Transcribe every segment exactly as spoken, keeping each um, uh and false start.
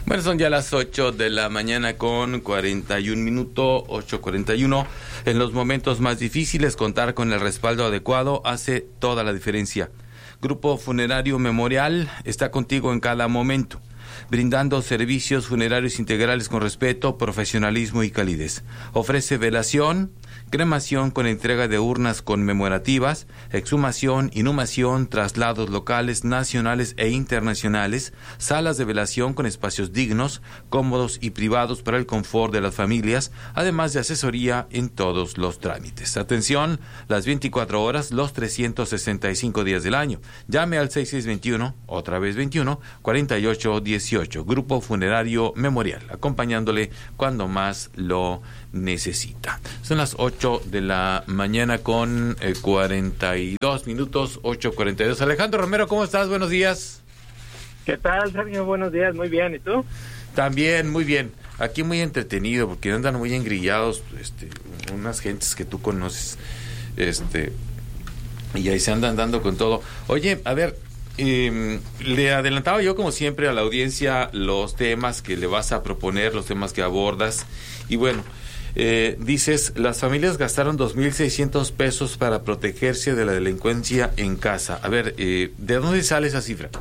Bueno, son ya las ocho de la mañana con cuarenta y un minutos, ocho cuarenta y uno. En los momentos más difíciles, contar con el respaldo adecuado hace toda la diferencia. Grupo Funerario Memorial está contigo en cada momento, brindando servicios funerarios integrales con respeto, profesionalismo y calidez. Ofrece velación, cremación con entrega de urnas conmemorativas, exhumación, inhumación, traslados locales, nacionales e internacionales, salas de velación con espacios dignos, cómodos y privados para el confort de las familias, además de asesoría en todos los trámites. Atención, las veinticuatro horas, los trescientos sesenta y cinco días del año. Llame al seis seis veintiuno, otra vez veintiuno, cuarenta y ocho dieciocho. Grupo Funerario Memorial, acompañándole cuando más lo necesita. Son las ocho de la mañana con eh, cuarenta y dos minutos, ocho cuarenta y dos. Alejandro Romero, ¿cómo estás? Buenos días. ¿Qué tal, Sergio? Buenos días, muy bien. ¿Y tú? También, muy bien. Aquí muy entretenido, porque andan muy engrillados, este, unas gentes que tú conoces, este, y ahí se andan dando con todo. Oye, a ver, eh, le adelantaba yo como siempre a la audiencia los temas que le vas a proponer, los temas que abordas, y bueno, Eh, dices, las familias gastaron dos mil seiscientos pesos para protegerse de la delincuencia en casa. A ver, eh, ¿de dónde sale esa cifra?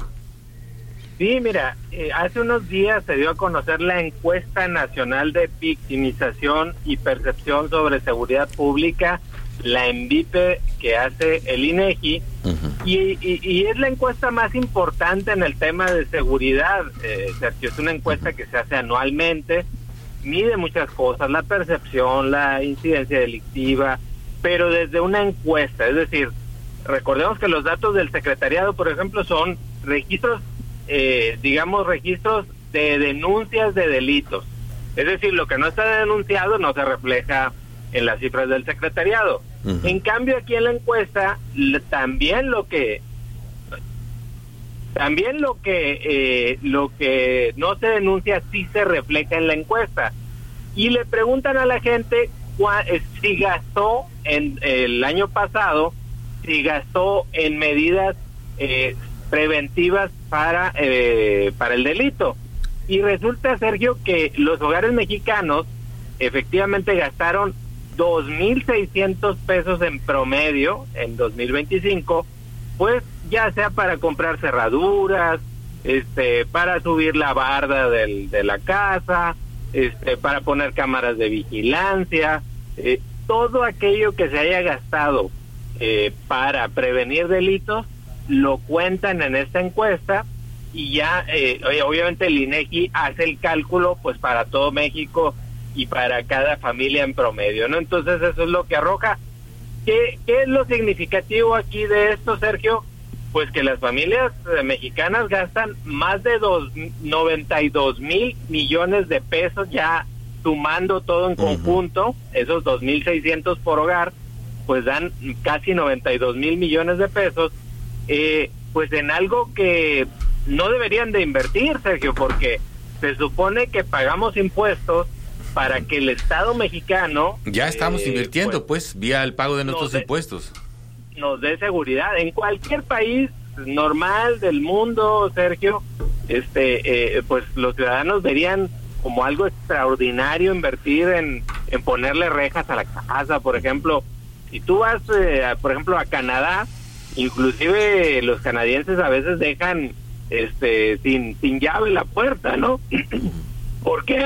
Sí, mira, eh, hace unos días se dio a conocer la encuesta nacional de victimización y percepción sobre seguridad pública, la ENVIPE, que hace el INEGI, uh-huh. y, y, y es la encuesta más importante en el tema de seguridad, eh, Sergio. Es una encuesta uh-huh. que se hace anualmente, mide muchas cosas, la percepción, la incidencia delictiva, pero desde una encuesta. Es decir, recordemos que los datos del secretariado, por ejemplo, son registros, eh, digamos, registros de denuncias de delitos. Es decir, lo que no está denunciado no se refleja en las cifras del secretariado. Uh-huh. En cambio, aquí en la encuesta, también lo que También lo que eh, lo que no se denuncia sí se refleja en la encuesta. Y le preguntan a la gente cua, si gastó en el año pasado, si gastó en medidas eh, preventivas para, eh, para el delito. Y resulta, Sergio, que los hogares mexicanos efectivamente gastaron dos mil seiscientos pesos en promedio en dos mil veinticinco, pues ya sea para comprar cerraduras, este, para subir la barda del, de la casa, este, para poner cámaras de vigilancia, eh, todo aquello que se haya gastado eh, para prevenir delitos, lo cuentan en esta encuesta y ya, eh, obviamente el INEGI hace el cálculo pues para todo México y para cada familia en promedio, ¿no? Entonces eso es lo que arroja. ¿Qué, qué es lo significativo aquí de esto, Sergio? Pues que las familias eh, mexicanas gastan más de dos, noventa y dos mil millones de pesos, ya sumando todo en conjunto, uh-huh. esos dos mil seiscientos por hogar, pues dan casi noventa y dos mil millones de pesos, eh, pues en algo que no deberían de invertir, Sergio, porque se supone que pagamos impuestos para que el Estado mexicano... Ya estamos eh, invirtiendo, pues, pues, vía el pago de nuestros de, impuestos. nos dé seguridad. En cualquier país normal del mundo, Sergio, este eh, pues los ciudadanos verían como algo extraordinario invertir en, en ponerle rejas a la casa. Por ejemplo, si tú vas, eh, a, por ejemplo, a Canadá, inclusive los canadienses a veces dejan este sin, sin llave la puerta, ¿no? ¿Por qué?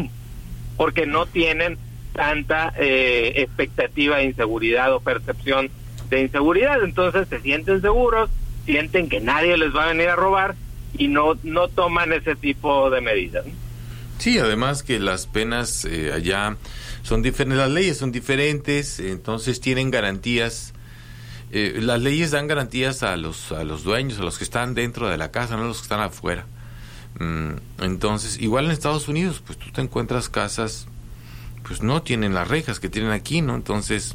Porque no tienen tanta eh, expectativa de inseguridad o percepción de inseguridad. Entonces se sienten seguros, sienten que nadie les va a venir a robar y no no toman ese tipo de medidas. Sí, además que las penas eh, allá son diferentes, las leyes son diferentes, entonces tienen garantías. Eh, las leyes dan garantías a los a los dueños, a los que están dentro de la casa, no a los que están afuera. Mm, entonces, igual en Estados Unidos, pues tú te encuentras casas, pues no tienen las rejas que tienen aquí, ¿no? Entonces...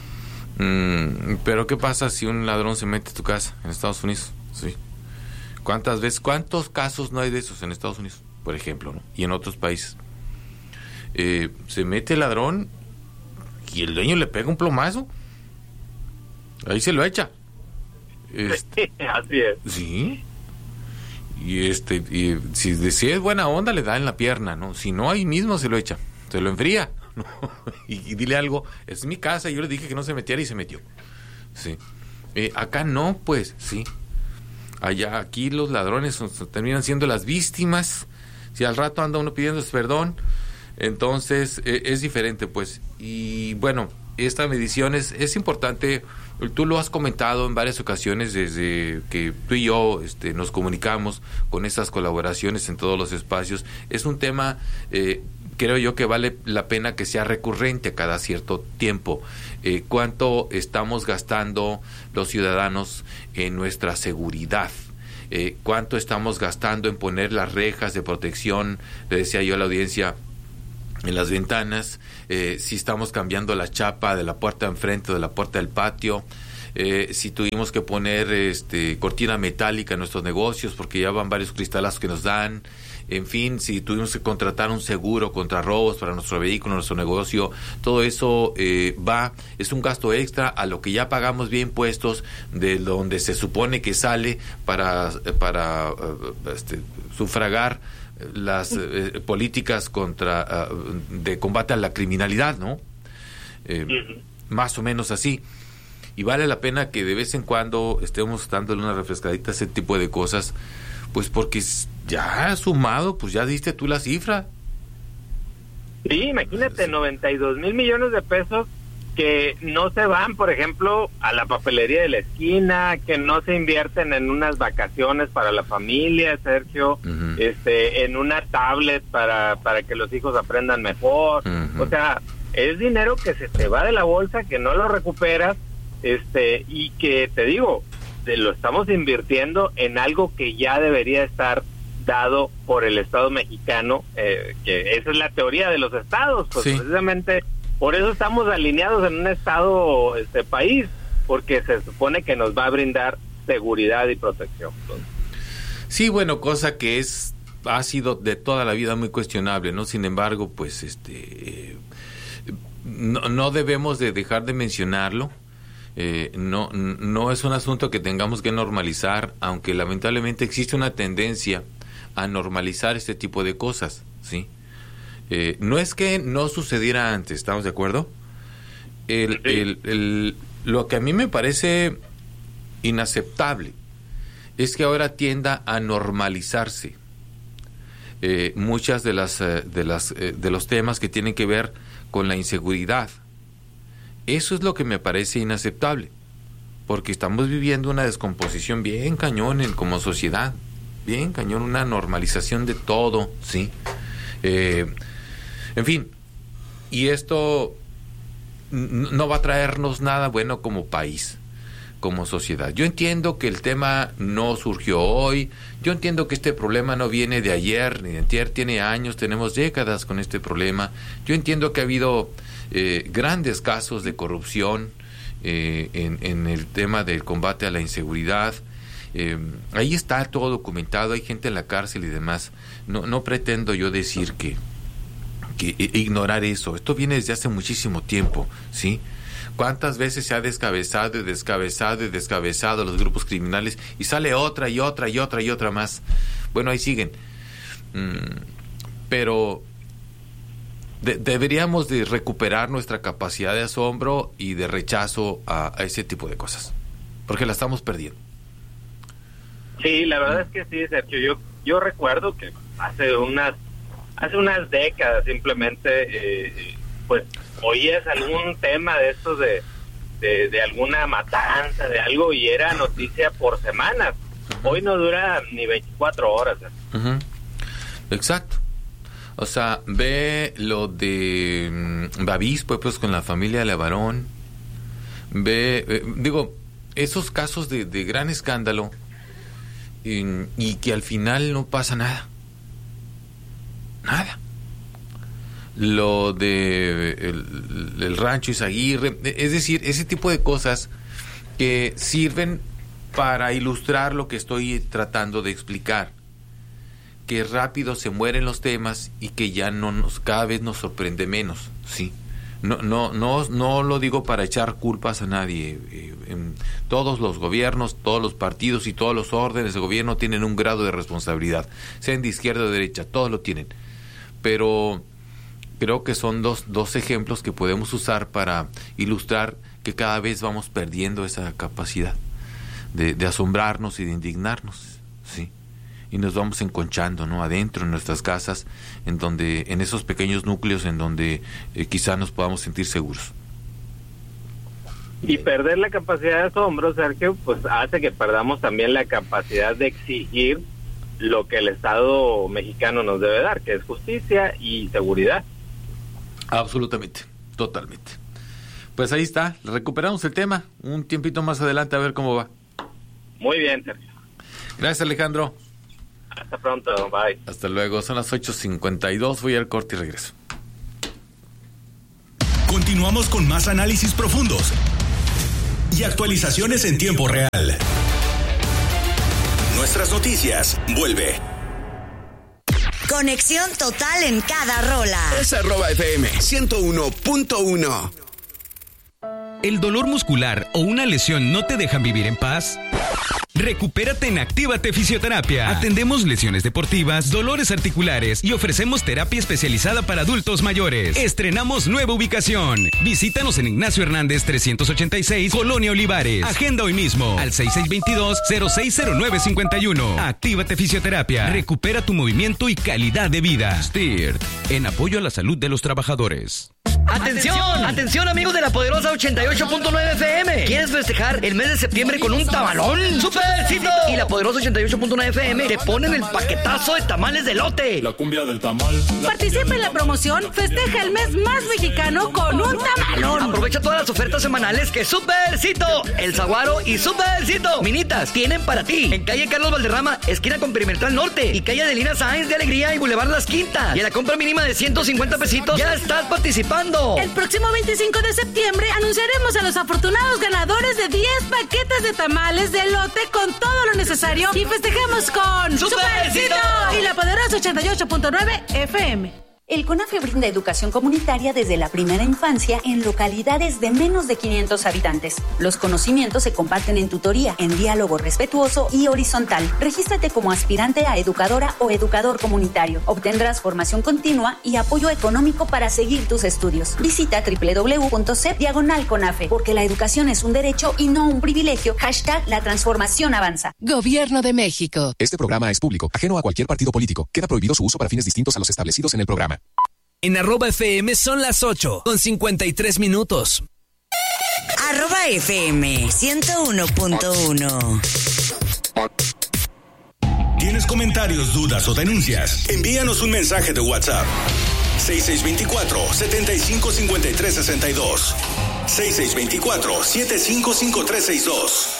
Mm, pero ¿qué pasa si un ladrón se mete a tu casa en Estados Unidos? Sí. ¿Cuántas veces, cuántos casos no hay de esos en Estados Unidos, por ejemplo, ¿no? Y en otros países? Eh, se mete el ladrón y el dueño le pega un plomazo. Ahí se lo echa. Este, así es. Sí. y este y si, si es buena onda le da en la pierna, ¿no? Si no, ahí mismo se lo echa, se lo enfría, ¿no? y, y dile algo, es mi casa, yo le dije que no se metiera y se metió. Sí. Eh, acá no, pues, sí. Allá, aquí los ladrones son, terminan siendo las víctimas. Si al rato anda uno pidiendo perdón, entonces eh, es diferente, pues. Y bueno, esta medición es, es importante. Tú lo has comentado en varias ocasiones desde que tú y yo este, nos comunicamos con estas colaboraciones en todos los espacios. Es un tema, eh, creo yo, que vale la pena que sea recurrente cada cierto tiempo. Eh, ¿Cuánto estamos gastando los ciudadanos en nuestra seguridad? Eh, ¿Cuánto estamos gastando en poner las rejas de protección? Le decía yo a la audiencia, en las ventanas, eh, si estamos cambiando la chapa de la puerta de enfrente o de la puerta del patio, eh, si tuvimos que poner este cortina metálica en nuestros negocios porque ya van varios cristalazos que nos dan, en fin, si tuvimos que contratar un seguro contra robos para nuestro vehículo, nuestro negocio, todo eso eh, va, es un gasto extra a lo que ya pagamos vía impuestos, de donde se supone que sale para, para uh, este, sufragar las eh, políticas contra uh, de combate a la criminalidad, ¿no? Eh, uh-huh. Más o menos así. Y vale la pena que de vez en cuando estemos dándole una refrescadita a ese tipo de cosas, pues porque ya sumado, pues ya diste tú la cifra. Sí, imagínate, sí. noventa y dos mil millones de pesos que no se van, por ejemplo, a la papelería de la esquina, que no se invierten en unas vacaciones para la familia, Sergio, uh-huh. este, en una tablet para, para que los hijos aprendan mejor. Uh-huh. O sea, es dinero que se te va de la bolsa, que no lo recuperas, este, y que, te digo, te lo estamos invirtiendo en algo que ya debería estar dado por el Estado mexicano, eh, que esa es la teoría de los estados, pues sí. Precisamente por eso estamos alineados en un estado, este país, porque se supone que nos va a brindar seguridad y protección. Entonces, sí, bueno, cosa que es ha sido de toda la vida muy cuestionable, ¿no? Sin embargo, pues este eh, no, no debemos de dejar de mencionarlo. Eh, no no es un asunto que tengamos que normalizar, aunque lamentablemente existe una tendencia a normalizar este tipo de cosas, ¿sí? Eh, no es que no sucediera antes, ¿estamos de acuerdo? El, sí. el, el, lo que a mí me parece inaceptable es que ahora tienda a normalizarse eh, muchas de las eh, de las eh, de los temas que tienen que ver con la inseguridad. Eso es lo que me parece inaceptable, porque estamos viviendo una descomposición bien cañón en, como sociedad, bien cañón, una normalización de todo, ¿sí? Eh, en fin, y esto n- no va a traernos nada bueno como país, como sociedad. Yo entiendo que el tema no surgió hoy, yo entiendo que este problema no viene de ayer ni de antier, tiene años, tenemos décadas con este problema. Yo entiendo que ha habido eh, grandes casos de corrupción eh, en, en el tema del combate a la inseguridad. Eh, ahí está todo documentado, hay gente en la cárcel y demás. No, no pretendo yo decir que, que ignorar eso. Esto viene desde hace muchísimo tiempo, ¿sí? ¿Cuántas veces se ha descabezado y descabezado y descabezado los grupos criminales y sale otra y otra y otra y otra más? Bueno, ahí siguen. Mm, pero de, deberíamos de recuperar nuestra capacidad de asombro y de rechazo a, a ese tipo de cosas, porque la estamos perdiendo. Sí, la verdad es que sí, Sergio. Yo yo recuerdo que hace unas hace unas décadas simplemente, eh, pues oías algún tema de estos de, de de alguna matanza, de algo, y era noticia por semanas. Uh-huh. Hoy no dura ni veinticuatro horas. Uh-huh. Exacto. O sea, ve lo de um, Bavispo, pues con la familia Levarón. Ve, eh, digo, esos casos de, de gran escándalo. Y, y que al final no pasa nada, nada. Lo de el, el rancho Izaguirre, es decir, ese tipo de cosas que sirven para ilustrar lo que estoy tratando de explicar, que rápido se mueren los temas y que ya no nos, cada vez nos sorprende menos, sí. No, no, no, no lo digo para echar culpas a nadie. Eh, en todos los gobiernos, todos los partidos y todos los órdenes de gobierno tienen un grado de responsabilidad, sean de izquierda o de derecha, todos lo tienen. Pero creo que son dos, dos ejemplos que podemos usar para ilustrar que cada vez vamos perdiendo esa capacidad de, de asombrarnos y de indignarnos, ¿sí? Y nos vamos enconchando, ¿no? Adentro en nuestras casas, en donde, en esos pequeños núcleos en donde eh, quizá nos podamos sentir seguros. Y perder la capacidad de asombro, Sergio, pues hace que perdamos también la capacidad de exigir lo que el Estado mexicano nos debe dar, que es justicia y seguridad. Absolutamente, totalmente. Pues ahí está, recuperamos el tema un tiempito más adelante a ver cómo va. Muy bien, Sergio. Gracias, Alejandro. Hasta pronto, bye. Hasta luego, son las ocho cincuenta y dos, voy al corte y regreso. Continuamos con más análisis profundos y actualizaciones en tiempo real. Nuestras noticias, vuelve. Conexión total en cada rola. Es arroba F M ciento uno punto uno. ¿El dolor muscular o una lesión no te dejan vivir en paz? Recupérate en Actívate Fisioterapia. Atendemos lesiones deportivas, dolores articulares y ofrecemos terapia especializada para adultos mayores. Estrenamos nueva ubicación. Visítanos en Ignacio Hernández trescientos ochenta y seis, Colonia Olivares. Agenda hoy mismo al seis seis dos dos, cero seis cero nueve cinco uno. Actívate Fisioterapia. Recupera tu movimiento y calidad de vida. S T I R T, en apoyo a la salud de los trabajadores. ¡Atención! ¡Atención, amigos de la poderosa ochenta y ocho punto nueve F M! ¿Quieres festejar el mes de septiembre con un tamalón? ¡Supercito! Y la poderosa ochenta y ocho punto nueve F M te ponen el paquetazo de tamales de elote. La cumbia del tamal. Participa en la promoción Festeja el mes más mexicano con un tamalón. Aprovecha todas las ofertas semanales que Supercito, El Saguaro y Supercito Minitas tienen para ti. En calle Carlos Valderrama, esquina con Perimetral Norte, y calle Adelina Sáenz de Alegría y Boulevard Las Quintas. Y a la compra mínima de ciento cincuenta pesitos ya estás participando. El próximo veinticinco de septiembre anunciaremos a los afortunados ganadores de diez paquetes de tamales de elote con todo lo necesario y festejamos con ¡Supercito! y la poderosa ochenta y ocho punto nueve F M. El CONAFE brinda educación comunitaria desde la primera infancia en localidades de menos de quinientos habitantes. Los conocimientos se comparten en tutoría, en diálogo respetuoso y horizontal. Regístrate como aspirante a educadora o educador comunitario. Obtendrás formación continua y apoyo económico para seguir tus estudios. Visita doble u doble u doble u punto c diagonal CONAFE, porque la educación es un derecho y no un privilegio. Hashtag la transformación avanza. Gobierno de México. Este programa es público, ajeno a cualquier partido político. Queda prohibido su uso para fines distintos a los establecidos en el programa. En arroba F M son las ocho con cincuenta y tres minutos. Arroba F M ciento uno punto uno. ¿Tienes comentarios, dudas o denuncias? Envíanos un mensaje de WhatsApp. seis seis dos cuatro, siete cinco cinco tres seis dos. seis seis dos cuatro, siete cinco cinco tres seis dos.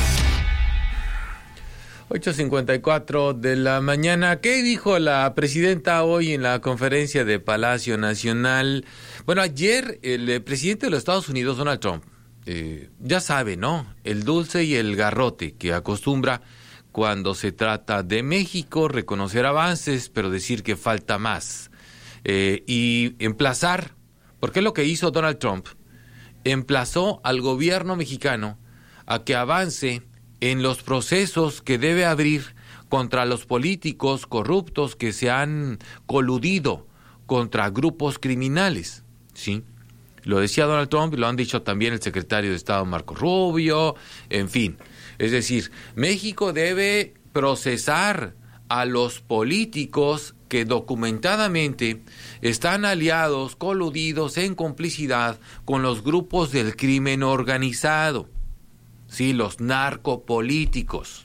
ocho cincuenta y cuatro de la mañana. ¿Qué dijo la presidenta hoy en la conferencia de Palacio Nacional? Bueno, ayer el eh, presidente de los Estados Unidos, Donald Trump, eh, ya sabe, ¿no? El dulce y el garrote que acostumbra cuando se trata de México, reconocer avances, pero decir que falta más. Eh, y emplazar, porque es lo que hizo Donald Trump, emplazó al gobierno mexicano a que avance en los procesos que debe abrir contra los políticos corruptos que se han coludido contra grupos criminales, ¿sí? Lo decía Donald Trump y lo han dicho también el secretario de Estado Marco Rubio, en fin. Es decir, México debe procesar a los políticos que documentadamente están aliados, coludidos, en complicidad con los grupos del crimen organizado. Sí, los narcopolíticos.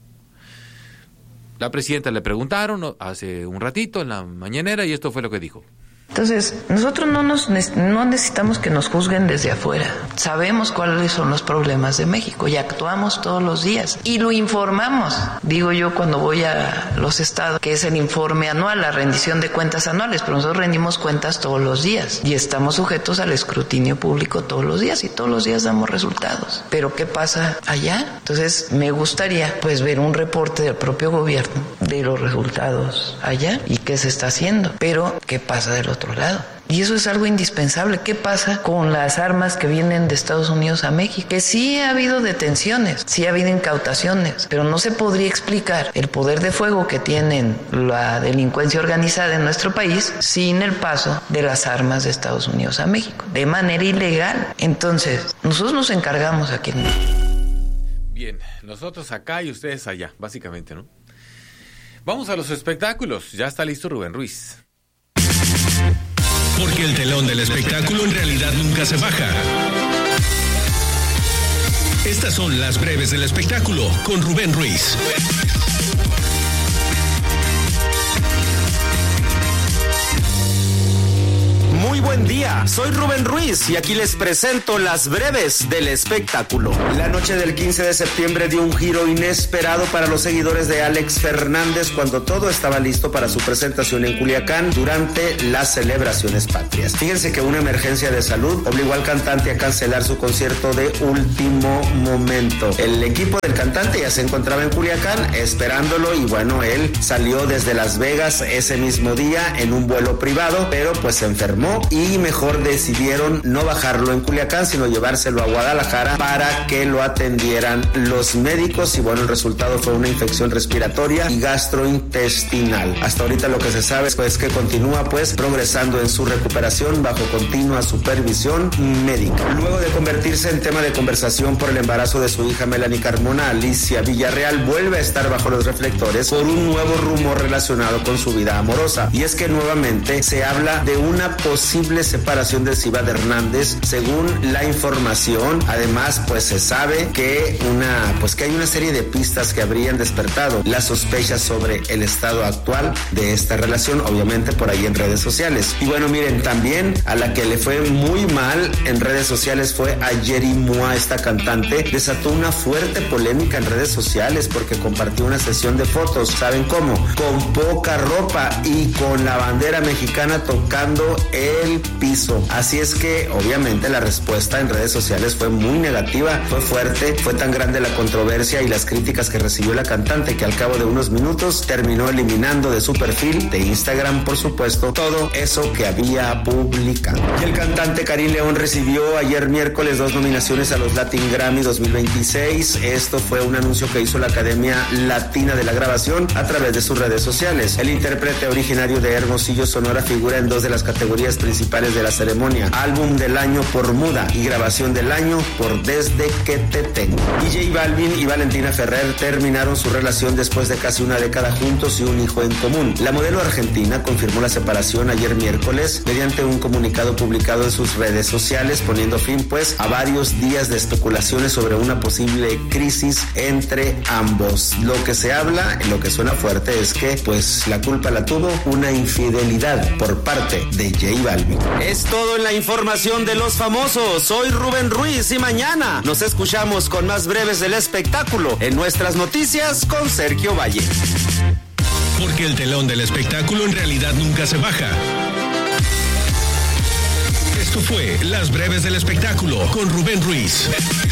La presidenta le preguntaron hace un ratito en la mañanera y esto fue lo que dijo. Entonces, nosotros no nos no necesitamos que nos juzguen desde afuera. Sabemos cuáles son los problemas de México y actuamos todos los días y lo informamos. Digo yo cuando voy a los estados, que es el informe anual, la rendición de cuentas anuales, pero nosotros rendimos cuentas todos los días y estamos sujetos al escrutinio público todos los días y todos los días damos resultados. Pero ¿qué pasa allá? Entonces, me gustaría pues ver un reporte del propio gobierno de los resultados allá y qué se está haciendo. Pero ¿qué pasa del otro lado? Y eso es algo indispensable. ¿Qué pasa con las armas que vienen de Estados Unidos a México? Que sí ha habido detenciones, sí ha habido incautaciones, pero no se podría explicar el poder de fuego que tienen la delincuencia organizada en nuestro país sin el paso de las armas de Estados Unidos a México, de manera ilegal. Entonces, nosotros nos encargamos aquí en México. Bien, nosotros acá y ustedes allá, básicamente, ¿no? Vamos a los espectáculos. Ya está listo Rubén Ruiz. Porque el telón del espectáculo en realidad nunca se baja. Estas son las breves del espectáculo con Rubén Ruiz. Muy buen día, soy Rubén Ruiz y aquí les presento las breves del espectáculo. La noche del quince de septiembre dio un giro inesperado para los seguidores de Alex Fernández cuando todo estaba listo para su presentación en Culiacán durante las celebraciones patrias. Fíjense que una emergencia de salud obligó al cantante a cancelar su concierto de último momento. El equipo del cantante ya se encontraba en Culiacán esperándolo y bueno, él salió desde Las Vegas ese mismo día en un vuelo privado, pero pues se enfermó y mejor decidieron no bajarlo en Culiacán, sino llevárselo a Guadalajara para que lo atendieran los médicos y bueno, el resultado fue una infección respiratoria y gastrointestinal. Hasta ahorita lo que se sabe es pues, que continúa pues progresando en su recuperación bajo continua supervisión médica. Luego de convertirse en tema de conversación por el embarazo de su hija Melanie Carmona, Alicia Villarreal vuelve a estar bajo los reflectores por un nuevo rumor relacionado con su vida amorosa, y es que nuevamente se habla de una posible posible separación de Cibat Hernández, según la información. Además, pues se sabe que una, pues que hay una serie de pistas que habrían despertado las sospechas sobre el estado actual de esta relación, obviamente por ahí en redes sociales. Y bueno, miren, también a la que le fue muy mal en redes sociales fue a Yeri Mua, esta cantante, desató una fuerte polémica en redes sociales porque compartió una sesión de fotos, ¿saben cómo? Con poca ropa y con la bandera mexicana tocando el piso. Así es que obviamente la respuesta en redes sociales fue muy negativa, fue fuerte, fue tan grande la controversia y las críticas que recibió la cantante que al cabo de unos minutos terminó eliminando de su perfil de Instagram, por supuesto, todo eso que había publicado. Y el cantante Karim León recibió ayer miércoles dos nominaciones a los Latin Grammy dos mil veintiséis. Esto fue un anuncio que hizo la Academia Latina de la Grabación a través de sus redes sociales. El intérprete originario de Hermosillo, Sonora, figura en dos de las categorías principales de la ceremonia: álbum del año por Muda y grabación del año por Desde que te tengo. Y J Balvin y Valentina Ferrer terminaron su relación después de casi una década juntos y un hijo en común. La modelo argentina confirmó la separación ayer miércoles mediante un comunicado publicado en sus redes sociales, poniendo fin pues a varios días de especulaciones sobre una posible crisis entre ambos. Lo que se habla, lo que suena fuerte es que pues la culpa la tuvo una infidelidad por parte de J Balvin. Es todo en la información de los famosos. Soy Rubén Ruiz y mañana nos escuchamos con más breves del espectáculo en nuestras noticias con Sergio Valle. Porque el telón del espectáculo en realidad nunca se baja. Esto fue Las Breves del Espectáculo con Rubén Ruiz.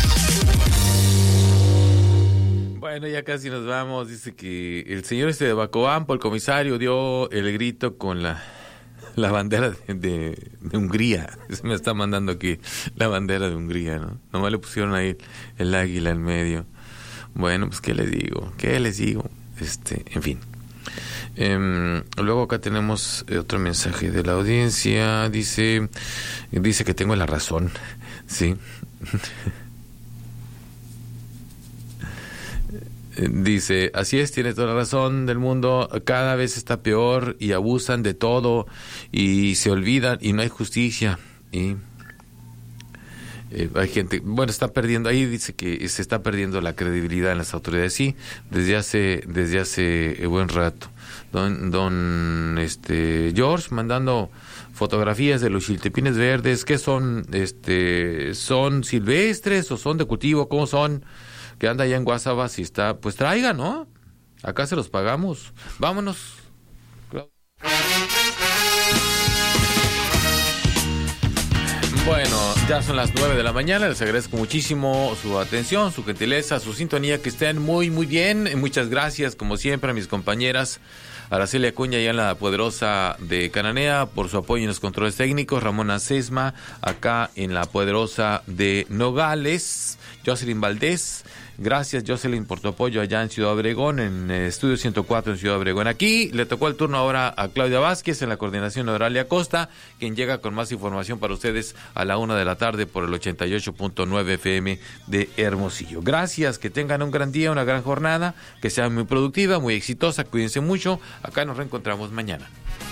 Bueno, ya casi nos vamos. Dice que el señor este de Bacobampo, el comisario, dio el grito con la... la bandera de, de, de Hungría. Se me está mandando aquí la bandera de Hungría, ¿no? Nomás le pusieron ahí el águila en medio. Bueno, pues qué les digo, qué les digo, este, en fin. Eh, luego acá tenemos otro mensaje de la audiencia. Dice, dice que tengo la razón, sí. Dice, así es, tiene toda la razón del mundo, cada vez está peor y abusan de todo y se olvidan y no hay justicia y eh, hay gente, bueno, está perdiendo, ahí dice que se está perdiendo la credibilidad en las autoridades, sí, desde hace, desde hace buen rato. Don, don este George mandando fotografías de los chiltepines verdes, ¿qué son? Este, ¿son silvestres o son de cultivo? ¿Cómo son? Que anda allá en Guasaba, si está, pues traiga, ¿no? Acá se los pagamos. Vámonos. Bueno, Ya son las nueve de la mañana, les agradezco muchísimo su atención, su gentileza, su sintonía, que estén muy, muy bien. Muchas gracias, como siempre, a mis compañeras Araceli Acuña y en la Poderosa de Cananea por su apoyo en los controles técnicos, Ramona Sesma acá en la Poderosa de Nogales, Jocelyn Valdés. Gracias, Jocelyn, por tu apoyo allá en Ciudad Obregón, en eh, Estudio ciento cuatro en Ciudad Obregón. Aquí le tocó el turno ahora a Claudia Vázquez en la coordinación Oralia Costa, quien llega con más información para ustedes a la una de la tarde por el ochenta y ocho punto nueve F M de Hermosillo. Gracias, que tengan un gran día, una gran jornada, que sea muy productiva, muy exitosa, cuídense mucho. Acá nos reencontramos mañana.